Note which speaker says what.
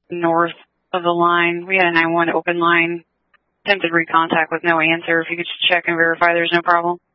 Speaker 1: north of the line. We had a 911 open line. Attempted recontact with no answer. If you could just check and verify there's no problem.